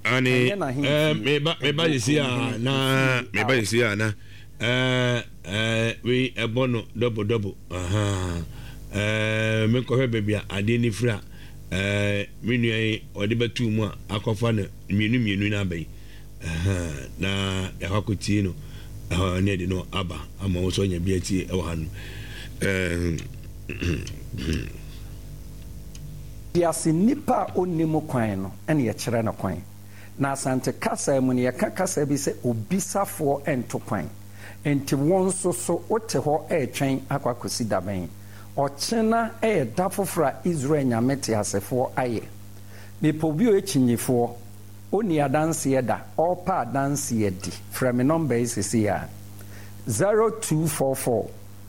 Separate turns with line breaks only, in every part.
ani meba yisia na we ebono double me ko he bebia ade ni fra menu ai ode betu mu akofa na mienu na bai na ya hakoti no ne de no aba ama wo so nya biati e wa hanu
yasi nipa onimu kwan no ene ye kire na kwan na asante kasa mu ne ye kasa bi se obisafo ento kwan enti won so ote ho etwen akwakosi daben ochena da fofora Israel nyamete asefo aye mepo bi o echinyefo oni adanse da opa adanse di from number is here 0244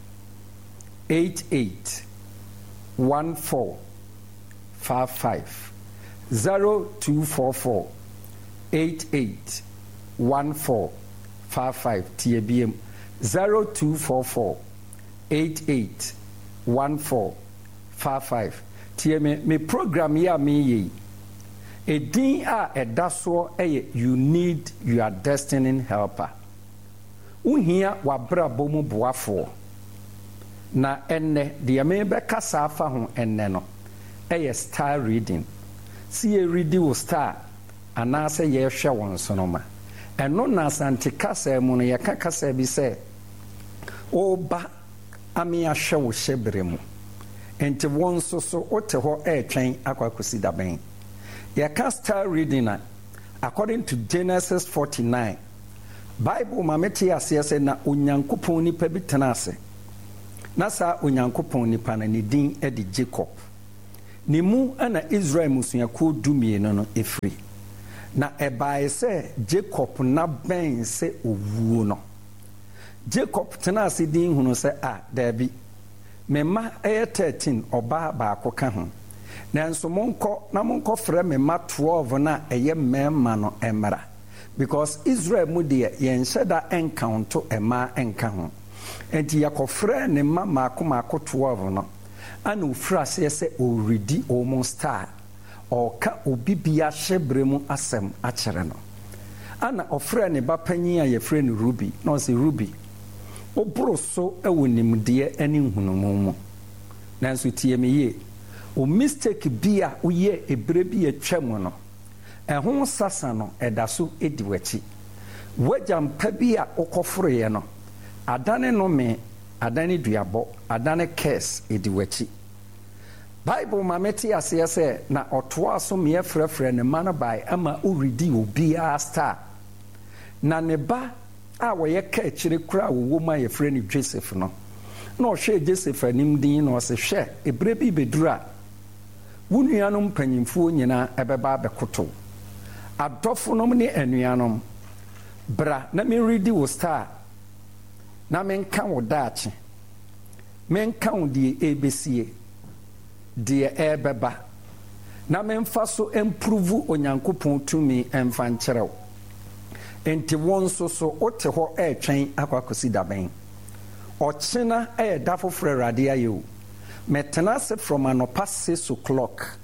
88 14 55 0244 88 14 55 TBM 0244 88 14 55 TM me program ya me ye edin a edaso you need your destiny helper uhia wabra bomu boafo na enne de me be kasa afa ho enne no star reading see a reading will star anase ye hwe won sonoma eno na asante kasa mu no ye kasa bi se oba ami ahwe wo hyebre mu enti won so ote ho etwen akwakosi daben ye star reading according to Genesis 49 Bible mameti ase se na onyankopon nipa bi tenase na sa onyankopon nipa na ne din e di Jacob ni mu ana Israel musuako dumienu no efri na ebae se Jacob na ben se owuo no Jacob tenase din hunu se dabi mema 13 oba baako ka ho nanso monko frɛ mema 12 na eye mema no emra because Israel mu de yen hyeda encounter ema enka ho enti yakofrɛ ne mama mako 12 no ana ofrase se already almost star oka obibia hyebre mu asem a kyere no ana ofrɛ ne bapanyi a yefrɛ no Ruby no se Ruby obro so ewonimde ani hunumu mu nanso tie me ye o mistake bia uye ebre bi atwam no ɛho sasa no ɛdaso ediwachi wajampa bia okoforoye no adane no me adane duabo adane curse ediwachi Bible mameti ase se na otoa so me frɛfrɛ ne man by ama uridi obia star na ne ba a wɔyɛ ka akyire kura wo ma ye frɛ ne Joseph no na ɔhwɛ Joseph anim din na ɔse hwɛ ebre bi bedura wunuanom panyimfuo nyina ɛbɛba abɛkoto adɔfonom ne anuanom bra na me ready wo star na me nka wo daache me nka wo die ebesie die ɛbɛba na me mfa so improve onyankopɔn tumi ɛmfa nkyerɛw enti won so ote ho etwen akwakosi daben ochina da foforo rade ayo metena se from anopa 6 o'clock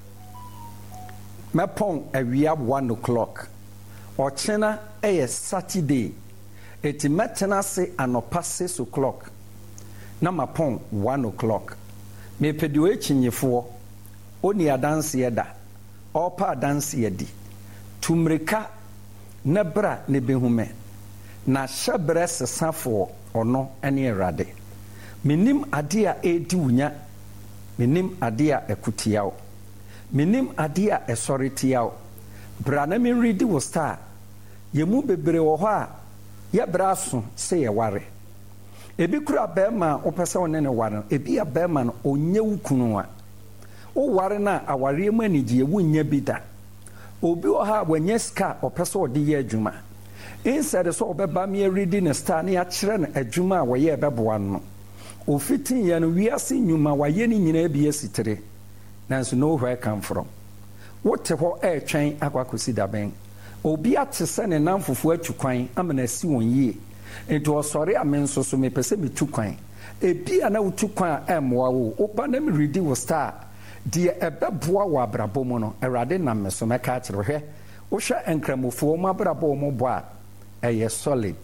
mepon awia 1 o'clock ochina Saturday eti metena se anopa 6 o'clock na mapon 1 o'clock me pedio echinyefo oni adanse da opa adanse di tumrika na bra ne behume na hyebre sesafo ono ene erade menim ade a edi wunya menim ade a ekutiawo menim ade a esoretiawo bra na me ready wo star yemu bebre wo ho a ye bra so se ye ware ebi kura bema opese won ne ware ebi ya bema no onye wukunu a wo ware na aware mu anigye wunya bida obi oha wanye ska opese odi ye adwuma instead so obeba me ready ne star na ya kire na adwuma a woye ebeboa no ofitin ye no wiase nyuma waye ni nyina bi asitere nanso no where come from wote ho etwen akwakosi daben obi atese ne namfofo atwukwan amana si won yie ento osore amenso so mepese metukwan ebi ana utukwan emwa wo oba na me ready wo star die ebeboa wo abrabom no erade na meso meka kire hwe wohwɛ nkramofo mo abrabɔ mo bɔ a ɛyɛ solid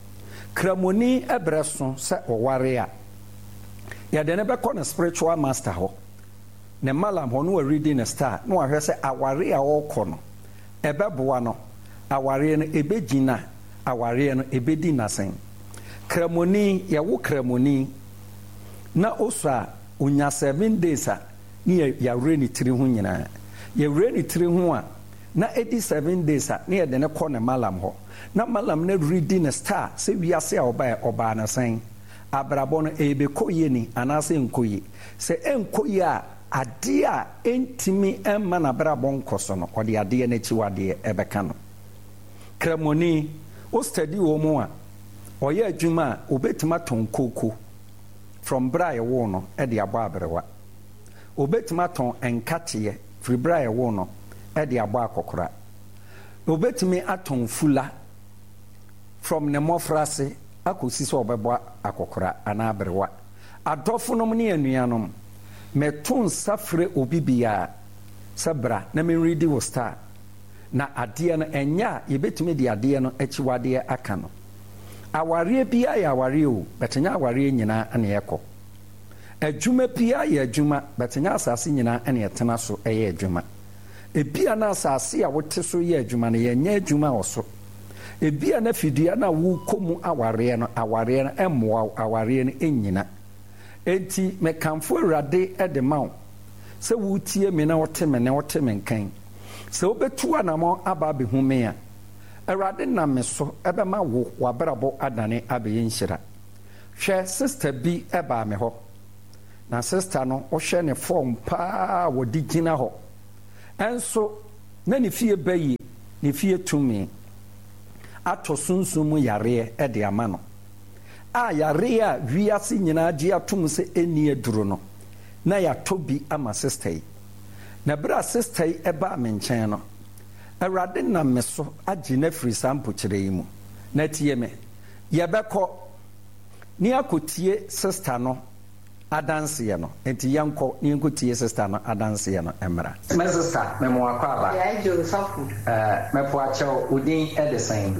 kramoni ɛbrɛ so sɛ ɔware a yɛde ne bɛkɔ ne spiritual master hɔ ne malam hɔ no wɔ reading ne star na wahwɛ sɛ aware a ɔrekɔ no ɛbɛboa no aware no ɛbɛgyina aware no ɛbɛdi nasen kramoni yɛwo kramoni na osu a onya 7 days a ne yɛwure ne tiri ho nyinaa yɛwure ne tiri ho a na ɛdi 7 days a ne yɛde ne kɔ ne malam hɔ na malam no reading ne star sɛ wiase a ɔbaa no sɛn abrabɔ no ɛbɛkɔ yie ni anaasɛ nkɔ yie sɛ ɛnkɔ yie a adeɛ a ɛntimi ɛmma n'abrabɔ nkɔ so no ɔde adeɛ no akyiwadeɛ ɛbɛka no kramoni wo study wɔ mu a ɔyɛ adwuma a obɛtumi atɔn kooko from bra a ɛwo no ɛde abɔ aberewa obɛtumi atɔn nkateɛ firi bra a ɛwo no ɛde abɔ akɔkora obɛtumi atɔn fula from ne mmɔfraase akɔsi sɛ ɔbɛbɔ akɔkora anaa aberewa adɔfonom ne anuanom mɛto nsa frɛ obi biara sɛ bra na menredi wo star na adeɛ no ɛnyɛ a yɛbɛtumi de adeɛ no akyiwadeɛ aka no awareɛ biara yɛ awareɛ o bɛtenya awareɛ nyinaa ane yɛkɔ adwuma biara yɛ adwuma bɛtenya asase nyinaa ane yɛtena so ɛyɛ adwuma ebia na asase a wote so yɛ adwuma no yɛnyɛ adwuma wɔ so ebia na fidua na wokɔ mu awareɛ no ɛmmoa awareɛ no ɛnyina enti mekamfo awurade ɛde ma wo sɛ wotie me na wote me nkan sɛ wobɛtu anamɔ aba abɛhu me a awurade nam me so ɛbɛma wo wabrabɔ adane abɛyɛ nhyira hwɛ sister bi ɛbaa me hɔ na sister no wohwɛ ne fɔm paa wɔde gyina hɔ ɛnso na ne fie bayi ne fie tumi atɔ sunsum mu yareɛ ɛde ama no a yareɛ a wiase nyinaa gye atom sɛ ɛnni aduro no na yɛatɔ bi ama sister yi na bere a sister yi ɛbaa me nkyɛn no awurade nam me so agye no afiri saa mpokyerɛ yi mu na tie me yɛbɛkɔ ne akɔtie sister no adanseɛ no enti yɛnkɔ ne yɛnkɔtie sister no adanseɛ no mmra me sister memoakɔ aba mɛpo akyɛw wodin ɛde sɛn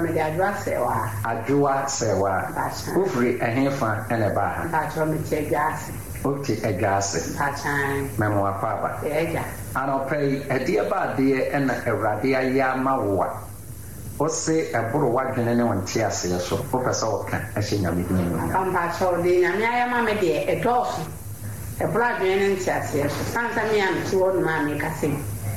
adwowa sɛwa wofiri ɛhefa ɛne baa ha ote ɛdwa ase memoakɔ aba anɔpɛ yi ɛdeɛ baadeɛ ɛna awurade ayɛ ama wo a ose ɛboro wadwene ne wɔnte aseɛ so wopɛ sɛ wɔka ɛhyɛ nyame din
ampakyɛw de nyame ayɛ ma me deɛ ɛdɔɔso ɛboro adwene ne nte aseɛ so sansa me a mete hɔ nom a meka sɛ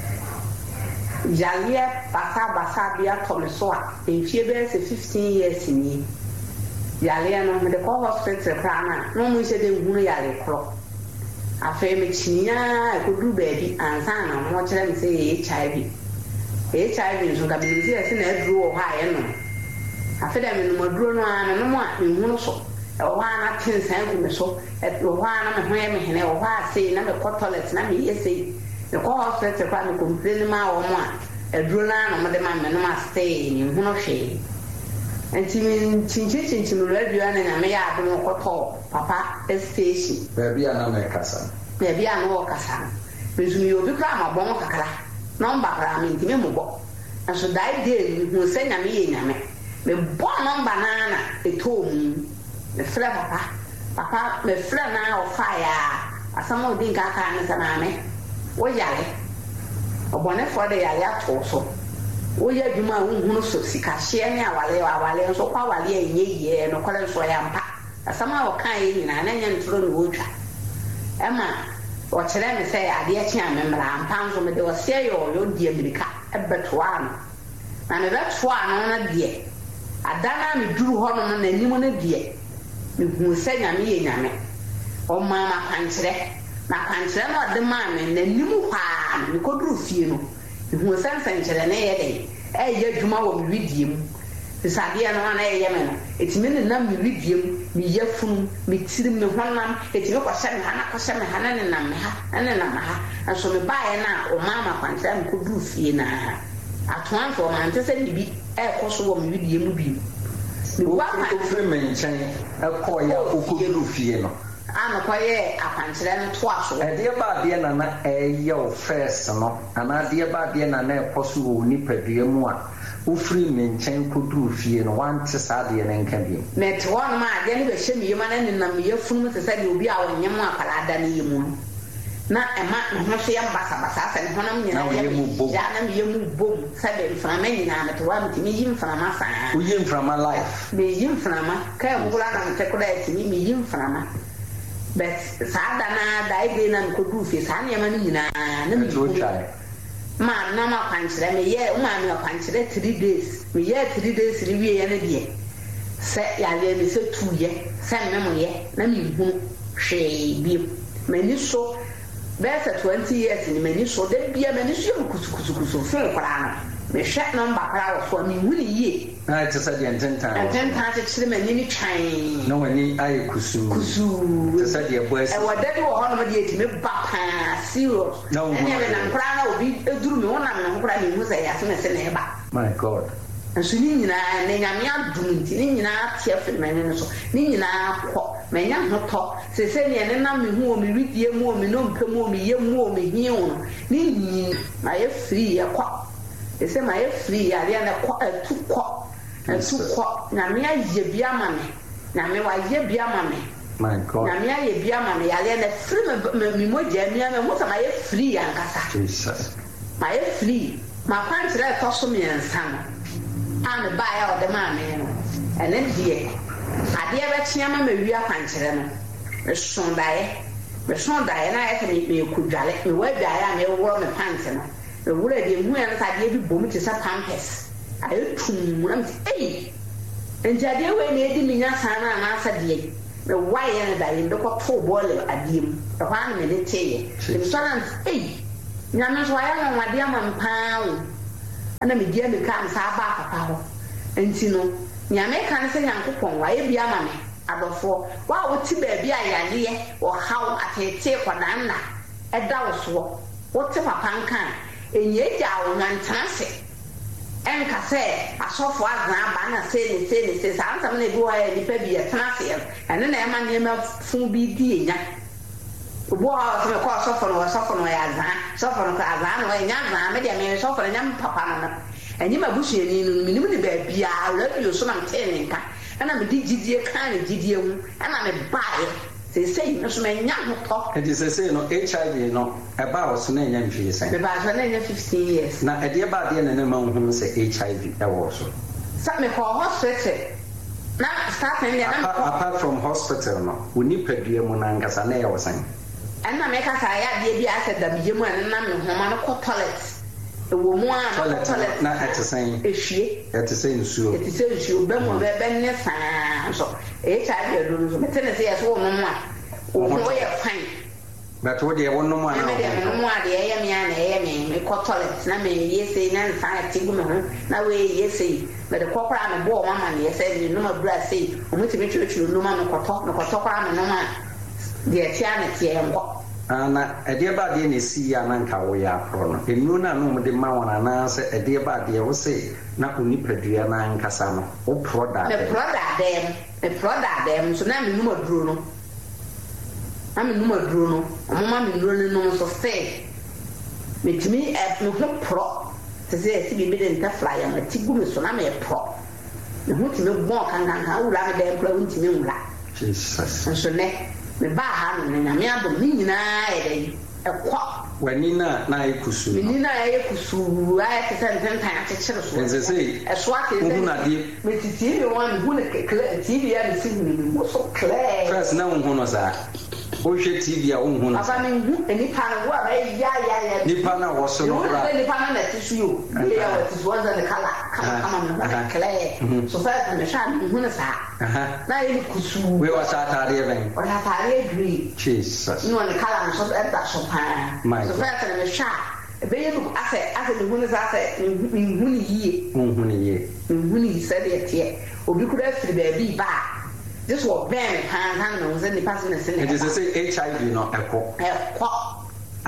yaleɛ basa bi atɔ me so a mfie bɛyɛ sɛ 15 years nie yaleɛ no mede kɔ hospital koraa no mu nhyɛ dɛ nhunu yale korɔ afei mekyiniaa ɛkɔduru baabi ansa na mmɔkyerɛ me sɛ HIV nso ka binzi ese na aduro wɔ hɔ a yɛ no afei da me no aduro no a no mo a nhunu so ɛwɔ hɔ a na tensan gu me so ɛwɔ hɔ a na me ho yɛ me hene ɛwɔ hɔ a sei na me kɔ toilet na me yɛ sei me kɔ hospital kwa me complain ma wɔ mo a aduro na no mo de ma me no ma stay ni nhunu hwee enti me chinchin radio na me yɛ adom kɔtɔ papa station
baabi a na me kasa
baabi a no wɔ kasa me zumi obi kra ma bɔn kakra number pra me ntime mo bɔ aso dai de hu sɛ nyame yɛ nyame me bɔ number na eto mu me frɛ papa me frɛ na o fire asama odi nka ka ne sana me wo yale obone for de yale ato so wo yɛ adwuma wo hunu so sika hye ne awale nso kwa wale enye yie no kɔle so ya mpa asama o kan yi na na nya ntoro no wotwa ɛma wɔkyerɛ me sɛ adeɛ kye a memra mpa nso mede wɔseɛ yɛ ɔyɔ di amirika ɛbɛtoa no na mebɛtoa no na deɛ adana meduru hɔ no n'anim no deɛ mehu sɛ nyame yɛ nyame ɔmaa makwankyerɛ na kwankyerɛ no ɔde maa me n'anim hɔ a mekɔduru fie no mehu sɛ nsɛnkyerɛ ne yɛ dɛn ɛyɛ adwuma wɔ me widie mu bisadeɛ no na ɛyɛ me no etimi ne nam me widie mu me yafunu me tirim me honam etimi kɔhyɛ me ha na kɔhyɛ me ha na ne nam me ha na ne nam ha nso me baeɛ na o mama kwankyerɛ me kɔduru fie na atoa nso ma nte sɛ bibi ɛkɔ so wɔ me widie mu bi me wa
ofre me nkyɛn ɛkɔ ya okɔduru fie no
ano koye akwankyerɛ no to aso
ɛdeɛ ba deɛ na na ɛyɛ wo first no ana deɛ ba deɛ na na ɛkɔ so wɔ nipadua mu a wofiri me nkyɛn kɔduru fie no wante saa deɛ no nka bi
mete hɔ no ma adeɛ no bɛhyɛ me yam na nenam yɛfunu te sɛ deɛ obi a wɔnyɛ mu akwadaa da no yɛ mu no na ɛma ne ho so yɛ mbasabasa sɛ ne honam nyinaa yɛ na meyɛ mu bom sɛ bɛ mframa nyinaa mete hɔ a metumi yi mframa saa
woyi mframa life
meyi mframa kaa mukura na mete koraa atumi meyi mframa but saa da na da ide na nkɔduru fie saa nneɛma no nyinaa na meyi ma na ma kwankyerɛ meyɛ ma me kwankyerɛ 3 days meyɛ 3 days ne wie yɛ no deɛ sɛ yɛayɛ me sɛ tuuyɛ sɛ mmemoyɛ na menhunu hwee bio m'ani so bɛyɛ sɛ 20 years ni m'ani so da bia m'ani so yɛ kusukusukusu fee koraa no mehwɛ nɔmba koraa wɔ so a menhu ne yie
na ɛte sɛ deɛ ntentan
kyekyere m'ani ne twan
na w'ani ayɛ kusuu te sɛ deɛ bɔ asi
ɛwɔ da bi wɔ hɔ nom deɛ ɛtumi ba paa serious ɛne menam koraa na obi ɛduru me wonam ne ho koraa menhu sɛ yɛase me sɛ ne ɛba
my god
nso ne nyinaa ne nyame adom nti ne nyinaa teɛ firi m'ani no so ne nyinaa kɔ manya hotɔ sɛ sɛ ne nenam me ho wɔ me widie mu wɔ me nnompa mu wɔ me yam mu wɔ me hie wo no ne nyini ma yɛ firi yɛkɔ ɛsɛ ma yɛ firi adeɛ no kɔ atu kɔ nyame ayɛ bi ama me nyame wayɛ bi ama me
my god
nyame ayɛ bi ama me yɛadeɛ no firi me mogya mi ama mo sɛ ma yɛ firi ankasa
jesus
ma yɛ firi ma kwankyerɛ ɛtɔ so mmiɛnsa no a me baeɛ a ɔde maa me no ɛne deɛ adeɛ bɛkyea ma mawie akwankyerɛ no meso daeɛ na ayɛ sɛ mekɔdwale mewɔ adwaeɛ a mewowɔ me pante no mewura deɛ muɛ no sɛ adeɛ bi bom te sɛ pampers ayɛ tum na mete ei nti adeɛ wei na ɛdi menya saa no anaasɛ deɛ mewayɛ no daeɛ mekɔtoo bɔɔle adeɛ mu ɛhɔ a no mene teeɛ mesɔre nte ei nyame nso wayɛ nwanwadeɛ ama me paa wo ana media me ka me saa baa papa hɔ nti no nyame ka ne sɛ nyankopɔn wayɛ bi ama me adɔfoɔ wa wote baabi a yadeɛ wɔhaw atete kɔdanna ɛda wo soɔ wote papa nka ɛnyɛ gya wo nwantena se ɛnka sɛ asɔfo azan aba na se saa nsɛm na ebi wɔ yɛ nipa bi yɛtena se ɛne na ɛma nneɛma fun bi di enya obi wɔ hɔ sɛ mekɔ sɔfo no yɛ azan sɔfo no kɔ azan no ɛnya azan me deɛ me sɔfo no nyam papa no ɛnyɛ mabusuani no menim ne baabi a radio so na mtee ne nka ɛna mede gyidie ka ne gyidie mu ɛna me baeɛ sɛsɛi no so manya hotɔ
ɛnti sɛsɛi no hiv no ɛbaa wɔ so na ɛnya mfie sɛn
mebaa so na ɛnya 15 years
na ɛdeɛ baadeɛ ne ne ma wohunu sɛ hiv ɛwɔ so
sɛ mekɔ hospital na starting deɛ na
apart from hospital no wo nipadua mu no ankasa na ɛyɛ wɔ sɛn
ɛna meka saa yɛ adeɛ bi asɛ damgye mu a ne nam me homa no kɔ toilet ɛwɔ mu a toilet
na ɛte sɛn
ehwie
ɛte sɛ nsuo
bɛ mu bɛ ne saa so hiv ado no so mete ne sɛ yɛ so wo nom a wo ho yɛ fine
but wo deɛ wo nom a na wo
nom a deɛ ɛyɛ me a na ɛyɛ me mekɔ toilet na meyɛ sei na nsa ate gu me ho na woyɛ sei mede kɔ koraa mebɔɔ mama ne yɛ sɛ ne nom abura sei ɔmutumi twetwere nom a mekɔtɔ koraa me nom a deɛ tia ne teɛ nkɔ
na ɛdeɛ baadeɛ na esi ya na nka wo yɛ akorɔ no ennuro na no de ma wɔn anaasɛ ɛdeɛ baadeɛ wo se na onipadua na nkasa no wo porɔ daadɛm
so na me num aduro no ɔmo ma me nnuro no nom so sɛ metumi me ho porɔ te sɛ esi bibi de ntafla yɛ ma ti gu me so na me porɔ me ho tumi bɔn kankankan wura me dɛm kura wo ntumi nwura
jesus
nso nɛ me ba ha no ne nyame adom ne nyinaa yɛ dɛ ɛkɔ
w'ani na ayɛ kusuu
me ni na ayɛ kusuu ayɛ te sɛ ntentan akyekyere so
ɛsɛ
ɛso ate sɛ me titi me wɔn me hu ne kekle tv a me si hu ne mu so clear
first na wo hu no saa wohwɛ tv a wo hu no
papa me hu nipa no wo a bɛ ya
nipa na wɔ so no kora
nipa na ti so yo ne ya wɔ ti so wɔn ne kala kama me ho clear so first me hwɛ me hu ne saa na yɛ kusuu
we wɔ saa ataadeɛ bɛn
ɔyɛ ataadeɛ green
jesus
no ne kala nso ɛda so paa so first me hwɛ a ɛbɛyɛ no asɛ me hu ne saa sɛ me hu ne yie sɛ deɛ teɛ obi kura afiri baabi ba this was very pan me ho sɛ nipa so ne se ne
it is say hiv no ɛkɔ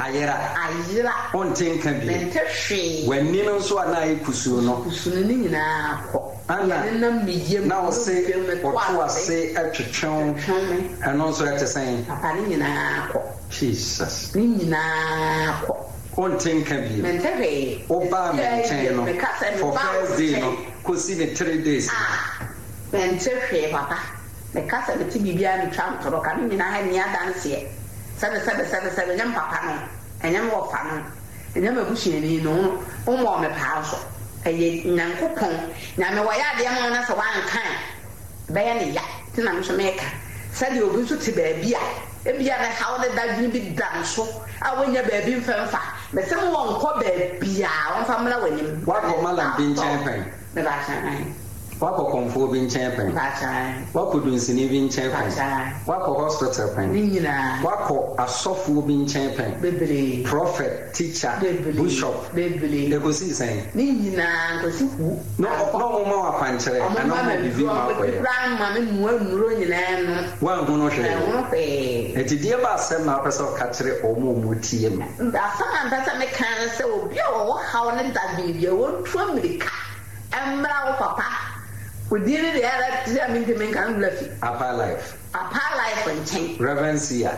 ayera ontenka bi
mentehwe
wani no so ana ekusuo no
ni nyina kɔ ana
na ose oto ase atwetwon ɛno nso ɛte sɛn
papa ni nyina kɔ
Jesus
ni nyina kɔ
ontenka bi
mentehwe
oba menchen no for first day no kosi the 3 days
mentehwe papa me kasa me tibibia no twa ntoro ka ni nyina ha ni adanse sɛbe nyam papa no ɛnyam wɔfa no ɛnyam abusuani no ɔmɔ me paa so ɛyɛ nyankopɔn na me wɔyɛ adeɛ ma na sɛ wankan bɛyɛ ne ya ti na nso meka sɛdeɛ obi nso te baabi a ebia na haw ne dadwene bi da so a wonya baabi mfɛmfa mesɛm wɔnkɔ baabi a wɔmfa mmra w'anim
wakɔ malam bi nkyɛn pɛn
me ba hyɛn
wakɔ kɔmfoɔ bi nkyɛn pɛn wakɔ dunsini bi nkyɛn pɛn wakɔ hospital pɛn wakɔ asɔfoɔ bi nkyɛn pɛn prophet teacher bishop ekosi sɛn
ne nyinaa nkosi hu
na ɔmo ma wakwankyerɛ ana ɔmo bibi ma akɔyɛ
ma me nuro nyinaa no
wanhu no hwɛ eti deɛ ba asɛm na apɛ sɛ ɔka kyerɛ ɔmo tie mu
asɛm a mpɛ sɛ meka ne sɛ obi a wɔwɔ haw ne da biribi a wɔntua mmirika ɛmmra wo papa Udiri the other Tiamin can bluff
Apa life
and
Reverend Sia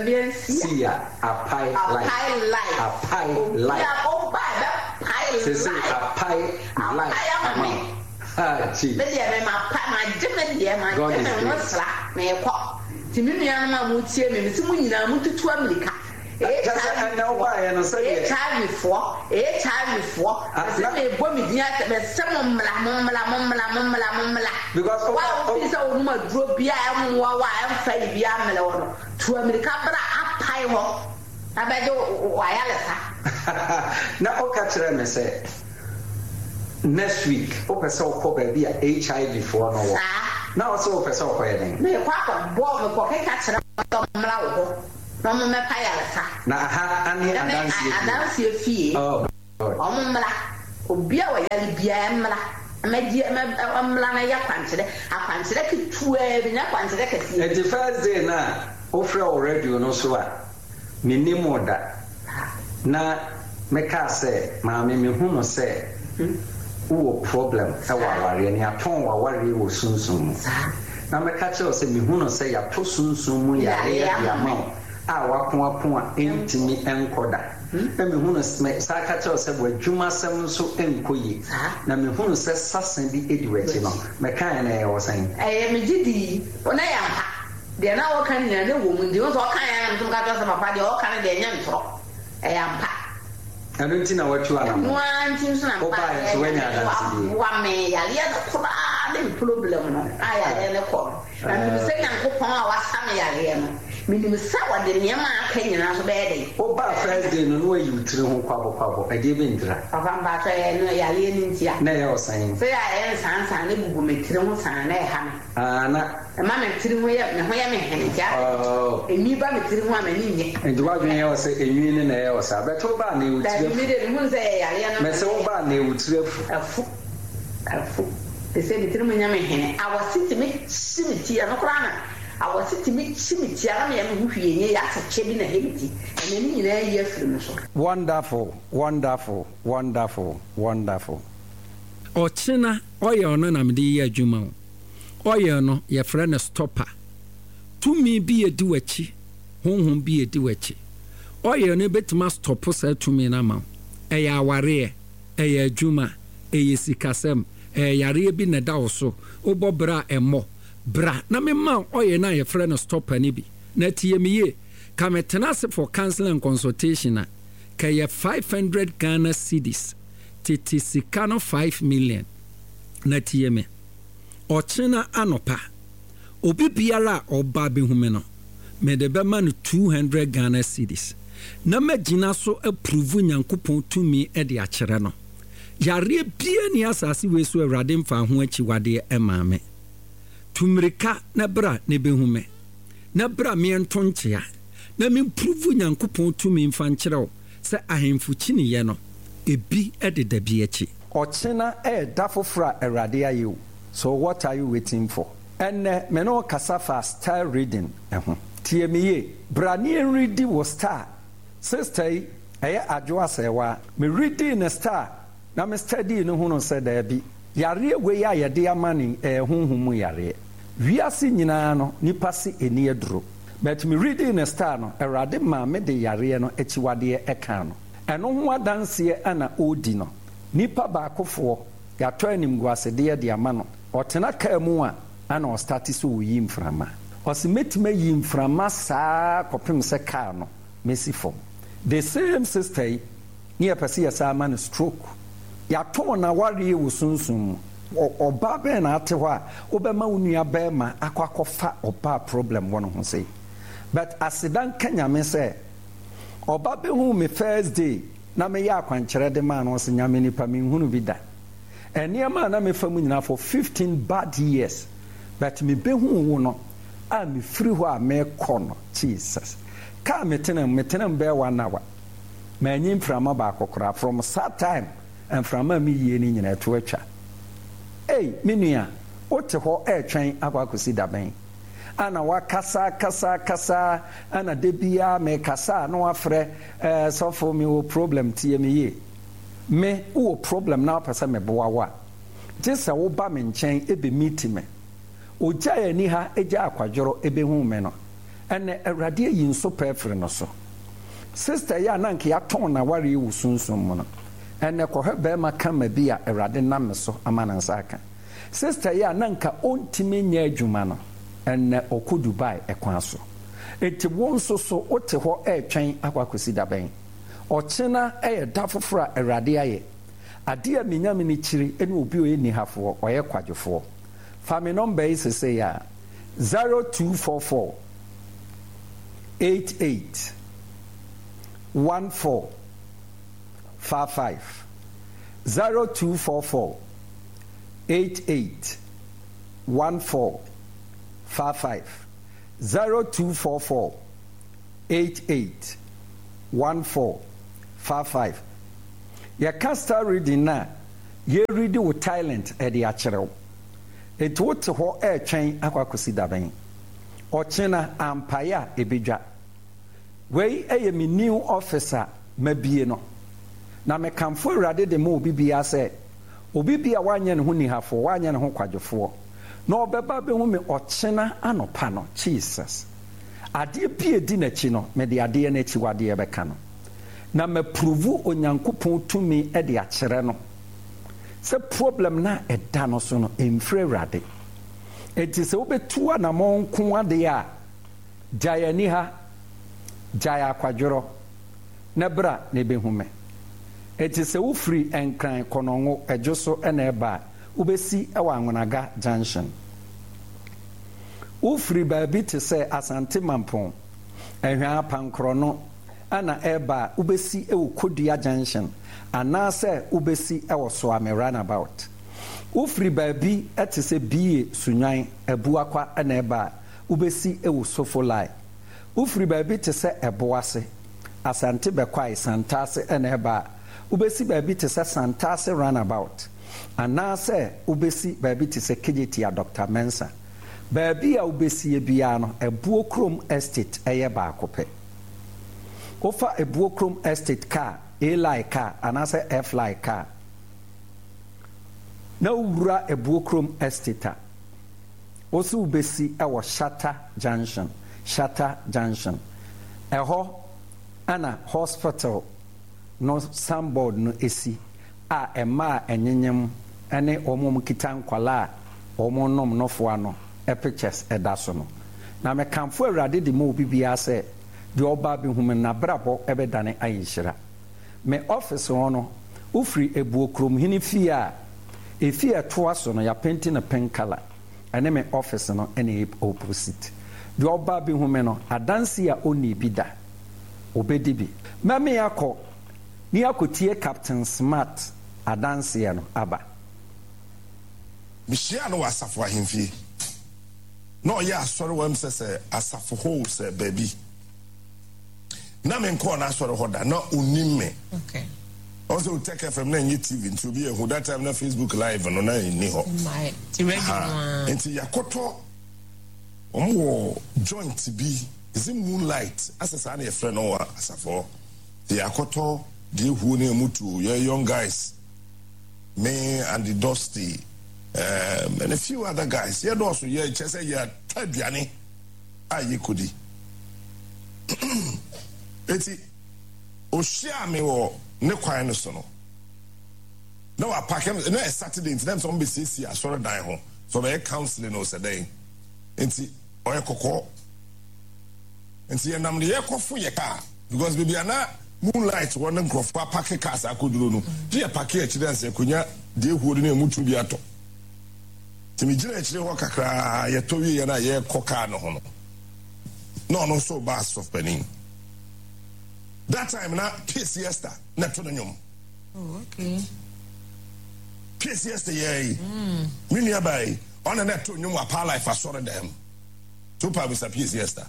Apai life
Oh, by
the pie life. Ah, gee.
My Jimmy, my God is not may a pop. Timinian would see me, Miss Munina, moved to America.
I know why and say
a time before, I say, Bommy, yes, some because why is a woman drove beyond why I'm saying beyond Melon to America, but I pie. I bet you why
now, catch them and say next week, open so called be a HIV for no. Now, so for so wedding. May a quack of boy, pocket catch them. No me paya
na aha ane
adansi efie omumla obia wa yali bia emla amadi emla na yakwankyere akwankyere ketua bi na akwankyere kesi
e the first day na ofre already no so a menimo da na meka se ma me hu no se wo problem e wa ware ni aton wa ware wo sunsun na meka che o se me hu no se ya to sunsun mu ya ya ma wakon entimi enkoda na me hunu sa ka che se bo adwuma sem so enkoyi na me hunu se sasan bi edi wachi no me kan na e wo san
me gidi ona ya mpa de na wo kan na wo mu ndi wo so kan ya na ka to se papa de wo kan de nya ntoro ya mpa
anunti na watu ana
mo anti so na
mpa so wanya dansi di
wa me ya le da kura de problem no aya le ko na me se kan ko pon a wasame ya le no minimum sawa de nyama akanyina so be dey
oba first day no you tire ho kwabo ade be ndra
papa mba to e no ya le ni ntia
na ye osan
se ya en san ne bubu metire ho san na e ha
na
ma metire ho ya me hene ja emi ba metire ho amani nye
ndwa dwen ye o se enwi ne na ye o sa beto ba na e
da mi de mu se ya le no
me se oba na e tire
afu se metire mo nyame hene awositi me simiti ya no krana awositi me simiti ya na me hu hwienye ya sache bi na hemiti ene ni nyina ye afiri so
wonderful
ochina oye ono na mede ye adwuma oye no ye frɛ no stopper tumi bi edi wachi honhom bi edi wachi oye no betima stop sa tumi na ma eye aware eye adwuma eye sikasem yare bi na da so obobra emo bra na me ma oye na ye frɛ no stopper ni bi na tie miye ka metena se for counseling and consultation na ka ye 500 Ghana cedis titi sikano 5 million na tie me ochina anopa obi biara oba behume no me de be ma no 200 Ghana cedis na magina so approve nyankopon tumi e de akere no yare bia ni asase we so awrade mfa ho achi wade e maame tumrika na bra ne behume na bra me ntonchea na me prove nyankopon tumi mfa nkyerɛw sɛ ahemfu chini ye no ebi e de da bi achi
ochina da fofora awrade ayew. So what are you waiting for? And me no kasa fa star reading tie me ye bra ne readi wo star sister yi ɛyɛ adwo asɛwa me reading ne star na me study no ho no sɛ daabi yareɛ wei a yɛde ama ne honhom mu yareɛ wiase nyinaa no nipa se ɛni aduro but me reading ne star no Awurade ma me de yareɛ no akyiwadeɛ ɛka no ɛno ho adanseɛ ana ɔdi no nipa baakofoɔ yɛatɔ animguasedeɛ de ama no ɔtena kaa mu a ana ɔstarte sɛ ɔyi mframa ɔse mɛtumi ayi mframa saa kɔpem sɛ kaa no mɛsi fam the same sister yi ne yɛpɛ sɛ yɛsaa ma no stroke yɛatɔn na wareɛ wɔ sunsum mu ɔbaa bɛɛ na ate hɔ a wobɛma wo nua bɛɛma akɔfa ɔbaa problem wɔ no ho sei but asedan ka nyame sɛ ɔba bɛhu me first day na meyɛ akwankyerɛ de maa no ɔsɛ nyame nipa menhunu bi da ɛnneɛma a na mefa mu nyinaa for 15 bad years but mebɛhu wo no a mefiri hɔ a mekɔ no Jesus kaa metenam bɛɛ 1 hour manyi mframa baako koraa from that time mframa a meyie no nyina ɛto atwa ei me nua wote hɔ ɛɛtwɛn akɔ akɔsi dabɛn ana wakasa ana de biara mekasa na wafrɛ sɔfo me wɔ problem tie me yie me wɔ problem na wopɛ sɛ meboa wo a gye sɛ woba me nkyɛn ɛbɛmiti me ogya ani ha agya akwadworɔ ɛbɛhu me no ɛnɛ Awurade ayi nso pɛ firi no so sister yɛ a na nke yɛatɔn na ware wɔ sunsum mu no ɛnɛ kɔhɛ bɛrima kama bi a Awurade nam me so ama ne nsa aka sister yɛ a na nka ɔntumi nyɛ adwuma no ɛnɛ ɔkɔ Dubai ɛkwan so enti wɔn nso so wote hɔ ɛɛtwɛn akɔ akɔsi dabɛn ɔkyena ɛyɛ da foforɔ a Awurade ayɛ adeɛ a menyame ne kyiri ɛne obi ɔyɛ nihafoɔ ɔyɛ kwadwofoɔ fa me nɔmba yi sesei a 0244 88 1455 0244 88 1455 0244 88 1455 yɛka star reading na yɛredi wo talent ɛde akyerɛ wo ɛti wote hɔ ɛɛtwɛn akɔ akɔsi dabɛn ɔkyena ampaeɛ a ɛbɛdwa wei ɛyɛ me new officer mabie no na mekamfo Awurade de ma obi biara sɛ obi bia wanyɛ ne ho nihafoɔ wanyɛ ne ho kwadwofoɔ na ɔbɛba bɛhu me ɔkyena anɔpa no Jesus adeɛ bi edi n'akyi no mede adeɛ no akyi wadeɛ bɛka no na maprovu Onyankopɔn tumi de akyerɛ no sɛ problem na ɛda no so no ɛmfiri Awurade enti sɛ wobɛtu anammɔn nko adeɛ a gyae ani ha gyae akwadworɔ na bra na ɛbɛhu me enti sɛ wofiri nkran kɔnɔngo ɛdwo so ɛna ɛba a wobɛsi ɛwɔ Anwonaga junction wofiri baabi te sɛ Asante Mampɔn ɛhwɛ apankorɔ no ana ɛba a wobɛsi ɛwɔ Kodua junction anaasɛ wobɛsi ɛwɔ Soame roundabout wofiri baabi ɛte sɛ bie Sunwan Abuakwa ɛna ɛba a wobɛsi ɛwɔ Sofolai wofiri baabi te sɛ Ɛboase Asante Bɛkwai Santase ɛna ɛba a wobɛsi baabi te sɛ Santase roundabout anaasɛ wobɛsi baabi te sɛ Kejetia Dr. Mensa baabi a wobɛsi biara no Ebuo Krom Estate ɛyɛ baako pɛ wofa Ebuo Krom Estate car A-line car anaasɛ F-line car na wowura Ebuo Krom Estate a woso wobɛsi ɛwɔ Shatta Junction ɛhɔ ana hospital no signboard no esi a ɛma a ɛnyenyem ɛne wɔn kita nkwala a wɔn nom nɔfoa no pictures ɛda so no na mekamfo Awurade de ma obi biara sɛ deɛ ɔba bi hu me nabrabɔ ɛbɛdane ayɛhyira me office hɔ no wofiri Ebuo Krom hene fie a ɛfie ɛtoa so no yɛapenti no pink color ɛne me office no ɛne opposite deɛ ɔba bi hu me no adanse a ɔnni bi da obɛdi bi mɛme akɔ ni akɔtie Captain Smart adanseɛ no aba
mehyia no wɔ asafo ahemfie na ɔyɛ asɔre wam sɛ asafo hɔ sɛ baabi na menkɔɔ no asɔre hɔ da na ɔnim me also Tech FM na nye TV nti obi ehu that time na Facebook live no na ni hɔ nti yakoto joint bi is it Moonlight asesa na yɛfrɛ no wa asafo the akoto the who ne mutu your young guys, me and the Dusty, and a few other guys. Yeah, also yeah, just say yeah, tabiani, you could. Eti oshia me wo ne kwan no so no. Now I pack him no Saturday in them some be sisi asoro dan ho. So be counseling no say dey. Enti oye kokko. Enti enam de yekofu ye car because baby ana moonlight one nkrof pack cars akoduro no. Di e pack e chire nse konya de huori na emutu bi ato. Timi gire chire ho kakra ye to wi ye na ye koka no ho no. No so bass of penny. That time na siesta na to nyom.
Oh, okay.
Siesta ye. Me nearby on a net to nyom apa life asore dem. To pa with siesta.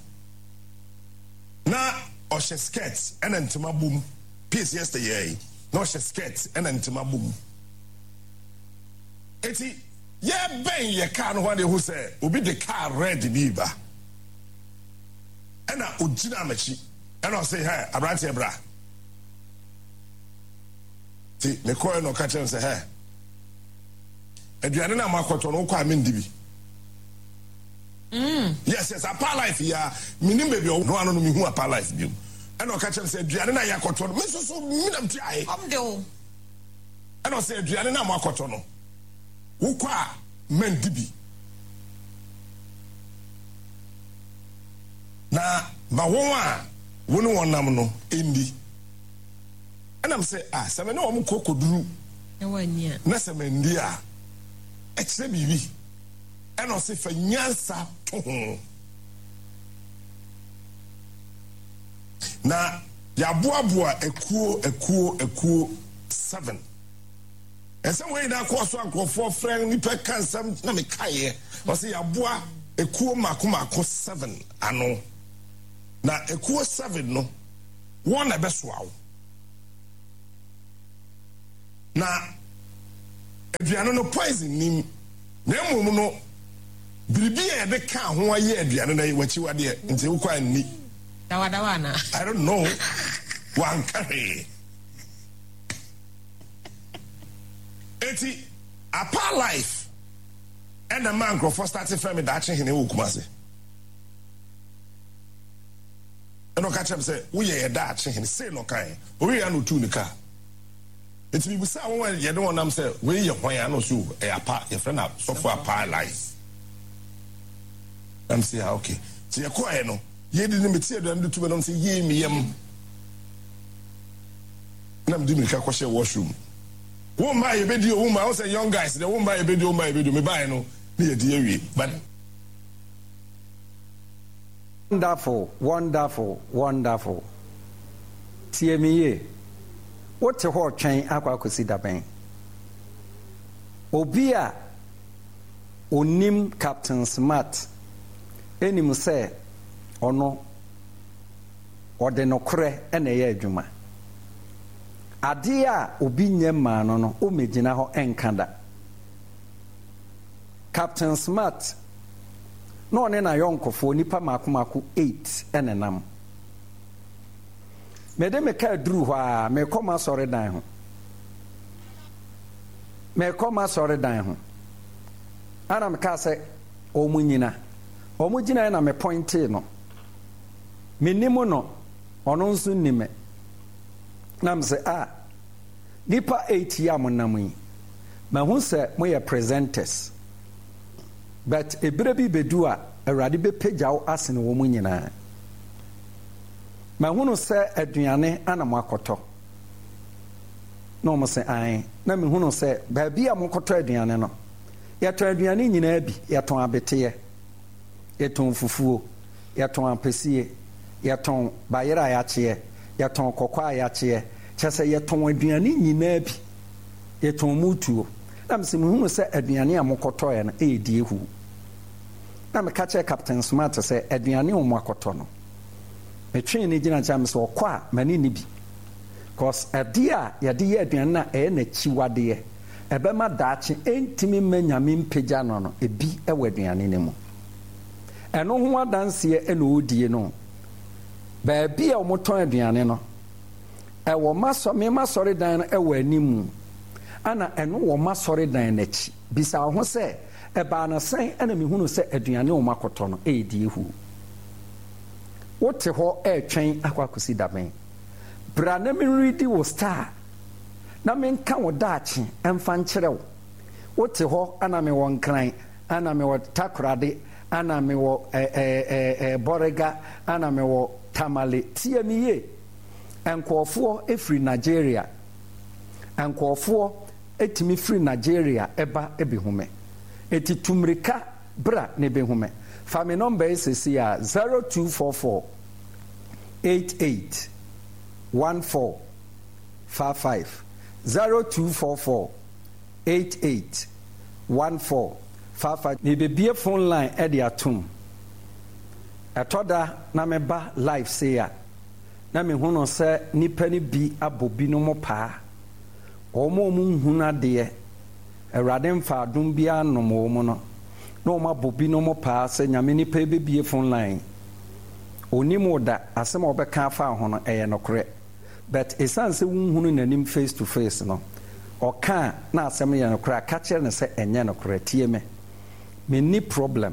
Na o she skirts and entima boom. Siesta ye. No she skirts and entima boom. Eti ye ben ye car no one who say obi the car red biba. And I ujina mechi. And I'll say, hey, I brought you, bra. See, the coin no catch and say, hey. And you are not my cotton, no, I mean, Dibi. Yes, a par life here. Meaning, baby, no one know me who a par life you. And I'll catch and say, Diana, ya cotton, Mrs. So, Minam Try. And I'll say, Diana, my cotton. Who qua men Dibi. Now, my woman. Wonu wonam no endi and I'm say se me no kokoduru
e wania
na se me ndi a e kire bibi and o se fa nyansa to ho na ya boaboa ekuo 7 and some way na ko so ankofo friend ni pe kan sam na me kaye o se ya boa ekuo mako 7 ano. Na ekuo 7 no one ebesoawo na aduane no poison nim na emom no biribi e de ka ho aye aduane na wachi wade nti ukwa nni
dawa na
I don't know one carry eti apa life and the man go for starting family that hene wo kumase. No catch him say, we are that chicken, say no kind. We are no two in the car. It's me, we say, oh, you don't want to say, we are why I know you, a part, your friend, so far, par life. I'm saying, okay. So you're quiet, no. You didn't meet you, and do two and say, ye, me, and I'm doing a question washroom. Won't buy a video, woman, I say, young guys, they won't buy a video, me buy no, near dear, but.
Wonderful. Tie me ye. Wote ho twɛn akwa akosi daben. Obi a onim Captain Smart enim sɛ ɔno ɔde nokorɛ ɛna ɛyɛ adwuma. Adeɛ a obi nyɛ maa no o megyina hɔ ɛnka da. Captain Smart no ne na yonkofo nipa mako 8 ene nam mede me ka duru hɔ a me kɔma sɔre dan ho ana me ka sɛ ɔmu gyina na me pointe no me nimu no ɔno nso nime na me sɛ nipa 8 ya mo nam yi ma hu sɛ mo yɛ presenters. But ebere bi bedu a awurade bepagyaw asene wɔ mu nyinaa. Ma hunu sɛ aduane ana mo akɔtɔ. Na ɔmo sɛ an na me hunu sɛ baabi a mo kɔtɔ aduane no. Yɛtɔn aduane nyinaa bi, yɛtɔn abeteɛ, yɛtɔn fufuo, yɛtɔn apesie, yɛtɔn bayera a yɛakyeɛ, yɛtɔn kɔkɔ a yɛakyeɛ, kyɛ sɛ yɛtɔn aduane nyinaa bi, yɛtɔn mutuo. Na me sɛ me hunu sɛ aduane a mo kɔtɔɛ no ɛyɛ ehu. Na me ka kyerɛ Captain Smart sɛ aduane a mo akɔtɔ no metwe ne gyina kyerɛ me sɛ ɔkɔ a mane ne bi cause ɛdeɛ a yɛde yɛ aduane no a ɛyɛ n'akyiwadeɛ ɛbɛma daakye ɛntimi mma nyame mpagya no ebi ɛwɔ aduane no mu ɛno ho adanseɛ ɛna ɔdie no baabi a wɔtɔn aduane no ɛwɔ masɔre dan no ɛwɔ animu ana ɛno wɔ masɔre dan n'akyi bisa ho sɛ ɛbaa na sɛn ɛna mehunu sɛ aduane wɔn akɔtɔ no ɛyɛ ehu wote hɔ ɛretwɛn akɔ akɔsi daben bra na menredi wo star na menka wo daakye ɛmfa nkyerɛ wo wote hɔ ana mewɔ nkran ana mewɔ takorade ana mewɔ bɔrega ana mewɔ tamale tie me ye nkɔɔfoɔ efiri Nigeria nkɔɔfoɔ etimi firi Nigeria ɛba ebihume eti tumrika bra ne behume fa me number esisi a 0244 88 1455 0244 88 1455 me bebie phone line ɛde atom ɛtɔda na meba live say a na me hu no sɛ nipa ni bi abɔ bi no mo paa ɔmo nhunu adeɛ awurade mfa adom bi anom ɔmo no na ɔmo abɔ bi no mo paa sɛ nyame nipa bebie phone line onim da asɛm a ɔbɛka afa ho no ɛyɛ nokorɛ but esan sɛ nhunu n'anim face to face no ɔka na asɛm yɛ nokorɛ aka kyerɛ ne sɛ ɛnyɛ nokorɛ tie me ni problem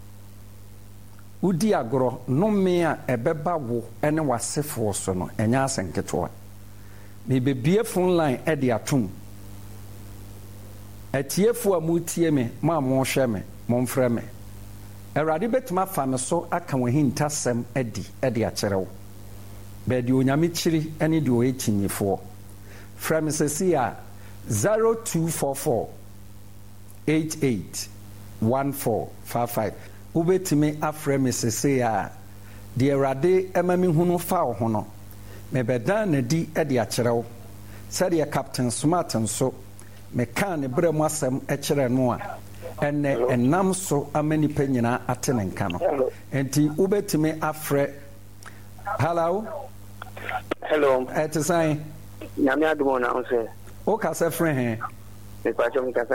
wodi agorɔ nnome a ɛbɛba wo ne wasefoɔ so no ɛnyɛ asɛnketewa mebebie phone line ɛde atom atiefoɔ a mutie me ma a mohwɛ me momfrɛ me awurade bɛtumi afa me so aka wahintasɛm adi ɛde akyerɛ wo bɛɛde onyame kyiri ne deɛ ɔyɛ kyinyifoɔ frɛ me sɛsi a 0244 88 1455 wobɛtumi afrɛ me sese a deɛ awurade ɛma me hunu fa wo ho no mebɛdan n'adi de akyerɛ wo sɛdeɛ Captain Smart nso meka ne berɛ mu asɛm kyerɛ no a ɛnɛ ɛnam so ama nipa nyinaa ate ne nka no enti wobɛtumi afrɛ hello ɛte san
nyame adom na wo sɛ
wokasɛ frɛ he
mepatwɔ mekasa